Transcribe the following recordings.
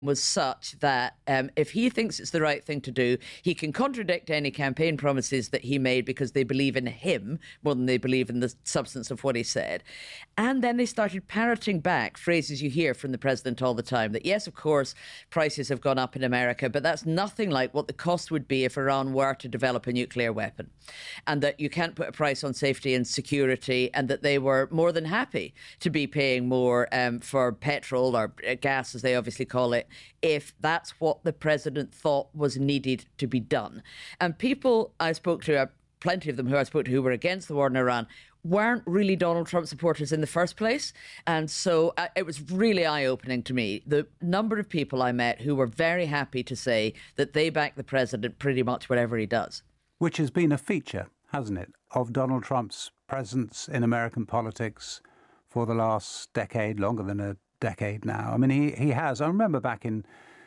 was such that if he thinks it's the right thing to do, he can contradict any campaign promises that he made because they believe in him more than they believe in the substance of what he said. And then they started parroting back phrases you hear from the president all the time that, yes, of course, prices have gone up in America, but that's nothing like what the cost would be if Iran were to develop a nuclear weapon. And that you can't put a price on safety and security, and that they were more than happy to be paying more for petrol or gas, as they obviously call it, if that's what the president thought was needed to be done. And people I spoke to, plenty of them who I spoke to who were against the war in Iran, weren't really Donald Trump supporters in the first place. And so it was really eye-opening to me, the number of people I met who were very happy to say that they back the president pretty much whatever he does. Which has been a feature, hasn't it, of Donald Trump's presence in American politics for the last decade, longer than a decade now. I mean, he has. I remember back in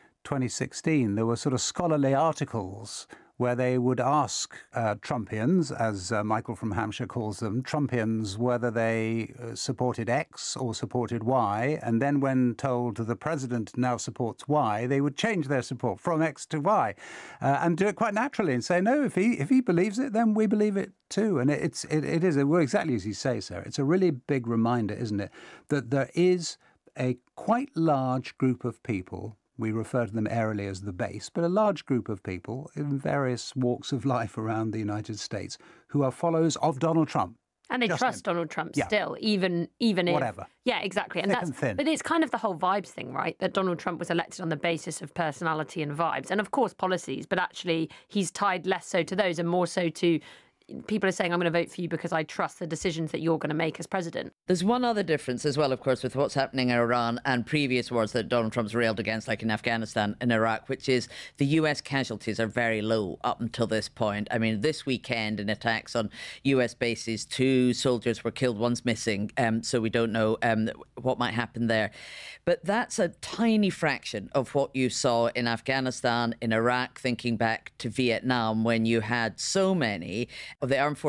2016, there were sort of scholarly articles where they would ask Trumpians, as Michael from Hampshire calls them, Trumpians, whether they supported X or supported Y. And then when told the president now supports Y, they would change their support from X to Y and do it quite naturally and say, no, if he believes it, then we believe it too. And it is, well, exactly as you say, Sarah, it's a really big reminder, isn't it, that there is a quite large group of people, we refer to them airily as the base, but a large group of people in various walks of life around the United States who are followers of Donald Trump. And they trust Donald Trump still, even if... Whatever. Yeah, exactly. Thick and thin. But it's kind of the whole vibes thing, right? That Donald Trump was elected on the basis of personality and vibes. And of course policies, but actually he's tied less so to those and more so to... People are saying, I'm going to vote for you because I trust the decisions that you're going to make as president. There's one other difference as well, of course, with what's happening in Iran and previous wars that Donald Trump's railed against, like in Afghanistan and Iraq, which is the US casualties are very low up until this point. I mean, this weekend in attacks on US bases, 2 soldiers were killed, one's missing. So we don't know what might happen there. But that's a tiny fraction of what you saw in Afghanistan, in Iraq, thinking back to Vietnam, when you had so many of the armed forces